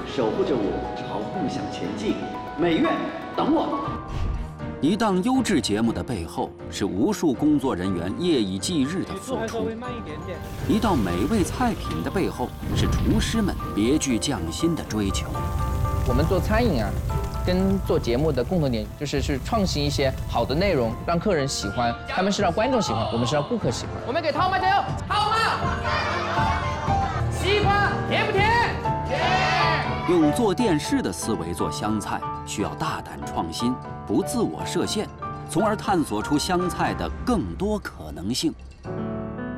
守护着我朝梦想前进。每月等我。 一档优质节目的背后，是无数工作人员夜以继日的付出；一道美味菜品的背后，是厨师们别具匠心的追求。 我们做餐饮啊，跟做节目的共同点就是去创新一些好的内容，让客人喜欢。他们是让观众喜欢，我们是让顾客喜欢。我们给涛妈加油，好吗？西瓜甜不甜？ 用做电视的思维做湘菜，需要大胆创新，不自我设限，从而探索出湘菜的更多可能性。